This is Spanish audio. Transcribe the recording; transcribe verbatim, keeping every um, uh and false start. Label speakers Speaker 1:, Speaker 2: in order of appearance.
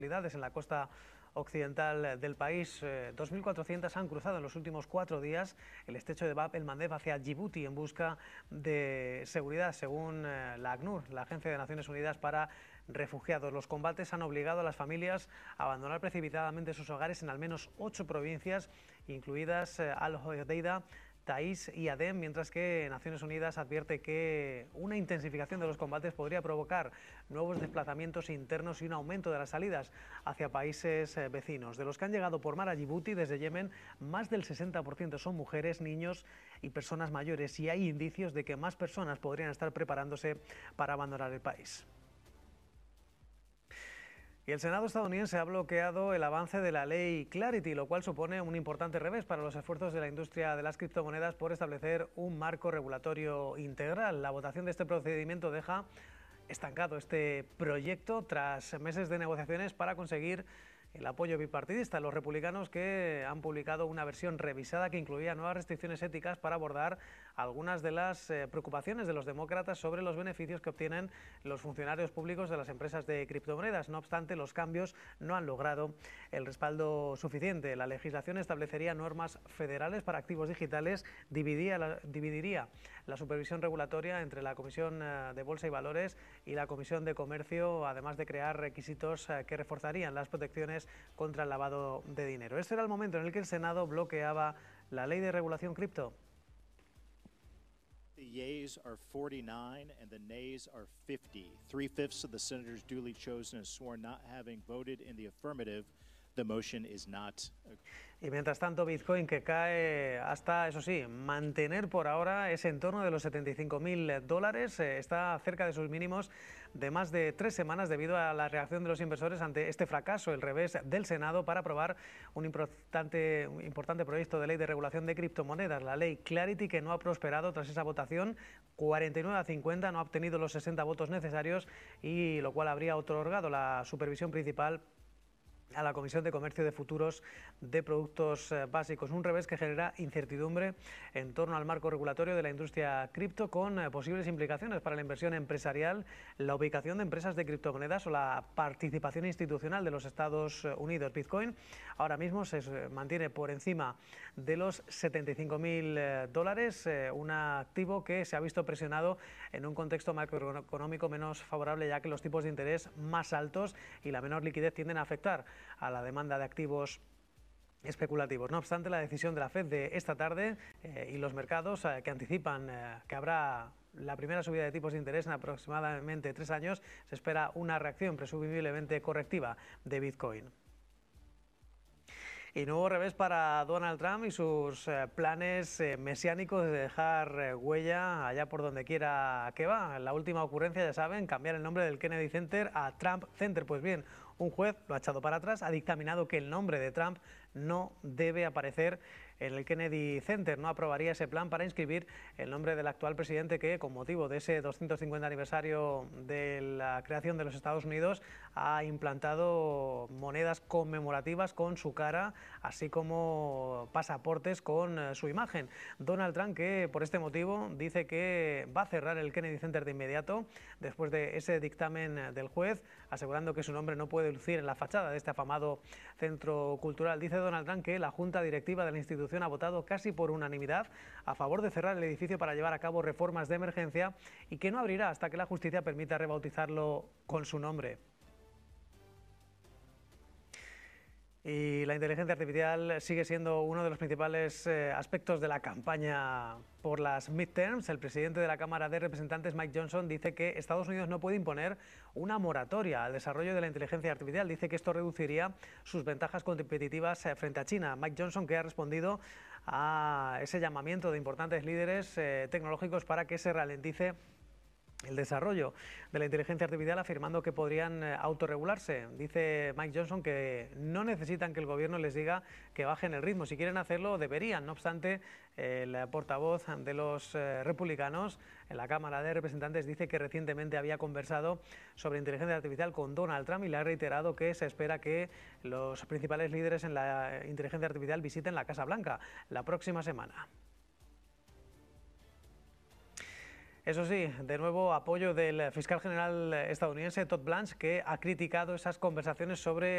Speaker 1: en la costa occidental del país. dos mil cuatrocientas han cruzado en los últimos cuatro días el estrecho de Bab el-Mandeb hacia Djibouti en busca de seguridad, según la ACNUR, la Agencia de Naciones Unidas para Refugiados. Los combates han obligado a las familias a abandonar precipitadamente sus hogares en al menos ocho provincias, incluidas Al-Hodeida, Taís y Adem, mientras que Naciones Unidas advierte que una intensificación de los combates podría provocar nuevos desplazamientos internos y un aumento de las salidas hacia países vecinos. De los que han llegado por mar a Djibouti desde Yemen, más del sesenta por ciento son mujeres, niños y personas mayores, y hay indicios de que más personas podrían estar preparándose para abandonar el país. Y el Senado estadounidense ha bloqueado el avance de la ley Clarity, lo cual supone un importante revés para los esfuerzos de la industria de las criptomonedas por establecer un marco regulatorio integral. La votación de este procedimiento deja estancado este proyecto tras meses de negociaciones para conseguir el apoyo bipartidista. Los republicanos, que han publicado una versión revisada que incluía nuevas restricciones éticas para abordar algunas de las eh, preocupaciones de los demócratas sobre los beneficios que obtienen los funcionarios públicos de las empresas de criptomonedas. No obstante, los cambios no han logrado el respaldo suficiente. La legislación establecería normas federales para activos digitales, dividiría la, dividiría la supervisión regulatoria entre la Comisión eh, de Bolsa y Valores y la Comisión de Comercio, además de crear requisitos eh, que reforzarían las protecciones contra el lavado de dinero. Este era el momento en el que el Senado bloqueaba la ley de regulación cripto.
Speaker 2: The yeas are forty-nine and the nays are fifty. Three-fifths of the senators duly chosen and sworn not having voted in the affirmative. The motion is not.
Speaker 1: Y mientras tanto, Bitcoin, que cae hasta, eso sí, mantener por ahora ese entorno de los setenta y cinco mil dólares, eh, está cerca de sus mínimos de más de tres semanas debido a la reacción de los inversores ante este fracaso, el revés del Senado para aprobar un importante, un importante proyecto de ley de regulación de criptomonedas, la ley Clarity, que no ha prosperado tras esa votación. cuarenta y nueve a cincuenta, no ha obtenido los sesenta votos necesarios, y lo cual habría otorgado la supervisión principal a la Comisión de Comercio de Futuros de Productos Básicos. Un revés que genera incertidumbre en torno al marco regulatorio de la industria cripto, con posibles implicaciones para la inversión empresarial, la ubicación de empresas de criptomonedas o la participación institucional de los Estados Unidos. Bitcoin ahora mismo se mantiene por encima de los setenta y cinco mil dólares, un activo que se ha visto presionado en un contexto macroeconómico menos favorable, ya que los tipos de interés más altos y la menor liquidez tienden a afectar a la demanda de activos especulativos. No obstante, la decisión de la Fed de esta tarde eh, y los mercados eh, que anticipan eh, que habrá la primera subida de tipos de interés en aproximadamente tres años, se espera una reacción presumiblemente correctiva de Bitcoin. Y nuevo revés para Donald Trump y sus eh, planes eh, mesiánicos de dejar eh, huella allá por donde quiera que va. La última ocurrencia, ya saben, cambiar el nombre del Kennedy Center a Trump Center. Pues bien, un juez lo ha echado para atrás, ha dictaminado que el nombre de Trump no debe aparecer en el Kennedy Center. No aprobaría ese plan para inscribir el nombre del actual presidente, que con motivo de ese doscientos cincuenta aniversario de la creación de los Estados Unidos ha implantado monedas conmemorativas con su cara, así como pasaportes con su imagen. Donald Trump, que por este motivo dice que va a cerrar el Kennedy Center de inmediato después de ese dictamen del juez, asegurando que su nombre no puede lucir en la fachada de este afamado centro cultural. Dice Donald Trump que la junta directiva de la institución ha votado casi por unanimidad a favor de cerrar el edificio para llevar a cabo reformas de emergencia, y que no abrirá hasta que la justicia permita rebautizarlo con su nombre. Y la inteligencia artificial sigue siendo uno de los principales eh, aspectos de la campaña por las midterms. El presidente de la Cámara de Representantes, Mike Johnson, dice que Estados Unidos no puede imponer una moratoria al desarrollo de la inteligencia artificial. Dice que esto reduciría sus ventajas competitivas eh, frente a China. Mike Johnson, que ha respondido a ese llamamiento de importantes líderes eh, tecnológicos para que se ralentice el desarrollo de la inteligencia artificial, afirmando que podrían autorregularse. Dice Mike Johnson que no necesitan que el gobierno les diga que bajen el ritmo. Si quieren hacerlo, deberían. No obstante, el portavoz de los republicanos en la Cámara de Representantes dice que recientemente había conversado sobre inteligencia artificial con Donald Trump y le ha reiterado que se espera que los principales líderes en la inteligencia artificial visiten la Casa Blanca la próxima semana. Eso sí, de nuevo apoyo del fiscal general estadounidense Todd Blanche, que ha criticado esas conversaciones sobre